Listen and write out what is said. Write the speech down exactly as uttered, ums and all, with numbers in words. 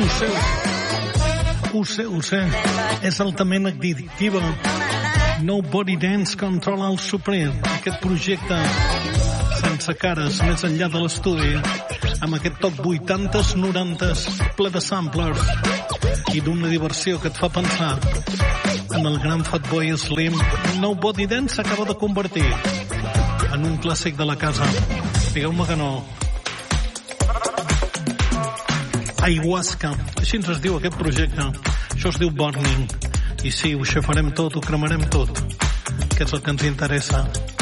Ho sé, ho sé, ho sé. És altament addictiva. Nobody Dance controla el Supreme. Aquest projecte sense cares, més enllà de l'estudi, amb aquest top vuitantes norantes ple de samplers i d'una diversió que et fa pensar en el gran Fatboy Slim. Nobody Dance s'acaba de convertir en un clàssic de la casa. Digueu-me que no. Ayahuasca, així ens es diu aquest projecte. Això es diu Burning. I sí, ho xafarem tot, ho cremarem tot, que és el que ens interessa.